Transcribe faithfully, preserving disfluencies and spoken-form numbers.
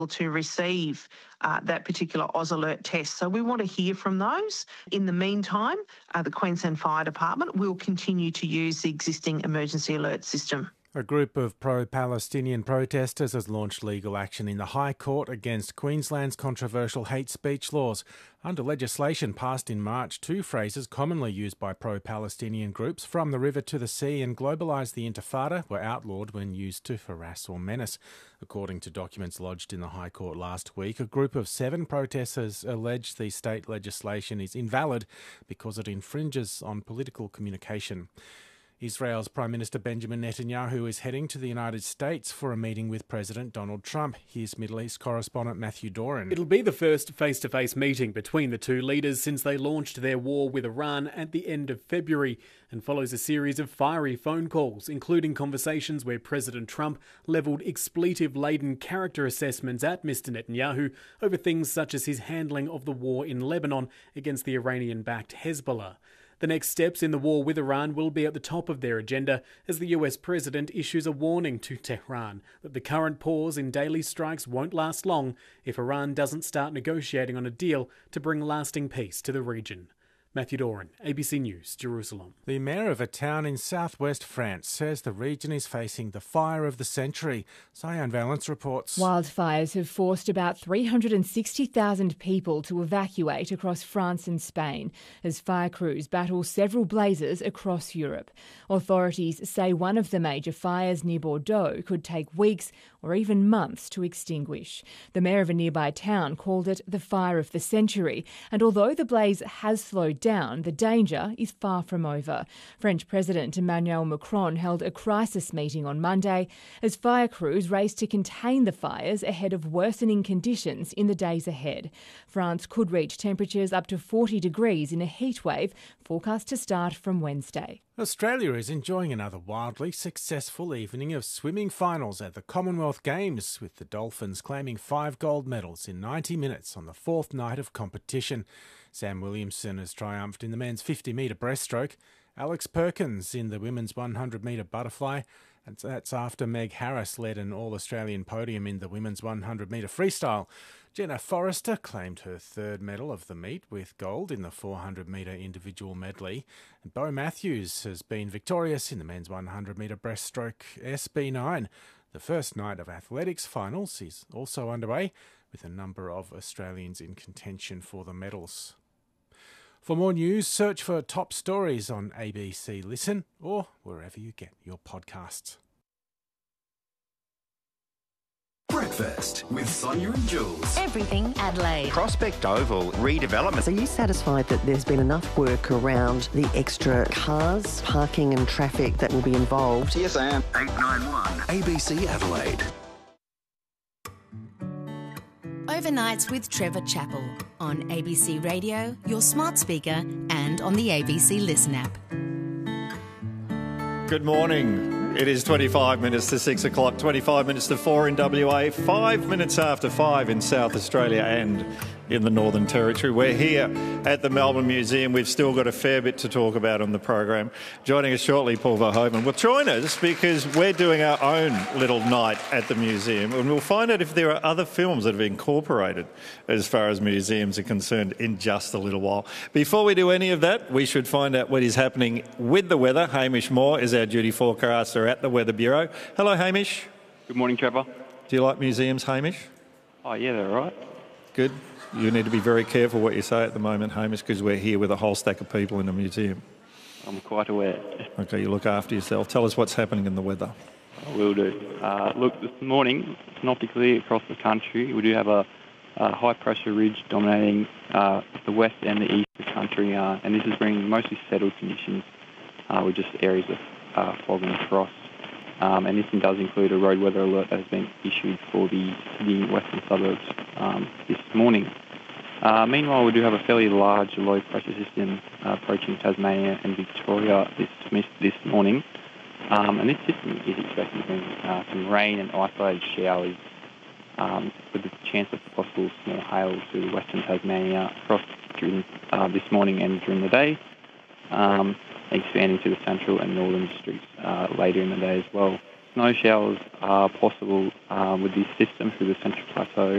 to receive uh, that particular Oz Alert test. So we want to hear from those. In the meantime, uh, the Queensland Fire Department will continue to use the existing emergency alert system. A group of pro-Palestinian protesters has launched legal action in the High Court against Queensland's controversial hate speech laws. Under legislation passed in March, two phrases commonly used by pro-Palestinian groups, from the river to the sea and globalise the Intifada, were outlawed when used to harass or menace. According to documents lodged in the High Court last week, a group of seven protesters allege the state legislation is invalid because it infringes on political communication. Israel's Prime Minister Benjamin Netanyahu is heading to the United States for a meeting with President Donald Trump. Here's Middle East correspondent Matthew Doran. It'll be the first face-to-face meeting between the two leaders since they launched their war with Iran at the end of February, and follows a series of fiery phone calls, including conversations where President Trump levelled expletive-laden character assessments at Mister Netanyahu over things such as his handling of the war in Lebanon against the Iranian-backed Hezbollah. The next steps in the war with Iran will be at the top of their agenda as the U S president issues a warning to Tehran that the current pause in daily strikes won't last long if Iran doesn't start negotiating on a deal to bring lasting peace to the region. Matthew Doran, A B C News, Jerusalem. The mayor of a town in southwest France says the region is facing the fire of the century. Cyan Valence reports. Wildfires have forced about three hundred sixty thousand people to evacuate across France and Spain as fire crews battle several blazes across Europe. Authorities say one of the major fires near Bordeaux could take weeks or even months to extinguish. The mayor of a nearby town called it the fire of the century, and although the blaze has slowed down, the danger is far from over. French President Emmanuel Macron held a crisis meeting on Monday as fire crews race to contain the fires ahead of worsening conditions in the days ahead. France could reach temperatures up to forty degrees in a heatwave forecast to start from Wednesday. Australia is enjoying another wildly successful evening of swimming finals at the Commonwealth Games, with the Dolphins claiming five gold medals in ninety minutes on the fourth night of competition. Sam Williamson has triumphed in the men's fifty metre breaststroke, Alex Perkins in the women's one hundred metre butterfly, and that's after Meg Harris led an All-Australian podium in the women's one hundred metre freestyle. Jenna Forrester claimed her third medal of the meet with gold in the four hundred metre individual medley. And Bo Matthews has been victorious in the men's one hundred metre breaststroke S B nine. The first night of athletics finals is also underway, with a number of Australians in contention for the medals. For more news, search for Top Stories on A B C Listen or wherever you get your podcasts. Breakfast with Sonia and Jules. Everything Adelaide. Prospect Oval redevelopment. Are you satisfied that there's been enough work around the extra cars, parking and traffic that will be involved? Yes, I am. eight nine one A B C Adelaide. Overnights with Trevor Chappell on A B C Radio, your smart speaker, and on the A B C Listen app. Good morning. It is twenty-five minutes to six o'clock, twenty-five minutes to four in W A, five minutes after five in South Australia and in the Northern Territory. We're here at the Melbourne Museum. We've still got a fair bit to talk about on the program. Joining us shortly, Paul Verhoeven will join us because we're doing our own little night at the museum, and we'll find out if there are other films that have been incorporated as far as museums are concerned in just a little while. Before we do any of that, we should find out what is happening with the weather. Hamish Moore is our duty forecaster at the Weather Bureau. Hello, Hamish. Good morning, Trevor. Do you like museums, Hamish? Oh, yeah, they're all right. Good. You need to be very careful what you say at the moment, Hamish, because we're here with a whole stack of people in a museum. I'm quite aware. OK, you look after yourself. Tell us what's happening in the weather. I will do. Uh, look, this morning, it's not particularly across the country. We do have a, a high-pressure ridge dominating uh, the west and the east of the country, uh, and this is bringing mostly settled conditions uh, with just areas of uh, fog and frost. Um, and this does include a road weather alert that has been issued for the Sydney western suburbs um, this morning. Uh, meanwhile, we do have a fairly large low-pressure system uh, approaching Tasmania and Victoria this this morning. Um, and this system is expected to bring uh, some rain and isolated showers um, with the chance of possible small hail to western Tasmania across during, uh, this morning and during the day. Um, expanding to the central and northern districts uh, later in the day as well. Snow showers are possible uh, with this system through the Central Plateau